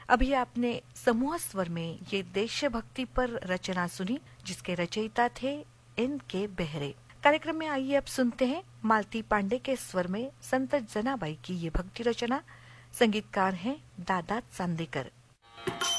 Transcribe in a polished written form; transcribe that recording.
अभी आपने समूह स्वर में ये देशभक्ति पर रचना सुनी, जिसके रचयिता थे N.K. बेहरे। कार्यक्रम में आइए अब सुनते हैं मालती पांडे के स्वर में संत जनाबाई की ये भक्ति रचना। संगीतकार हैं दादा चांदेकर।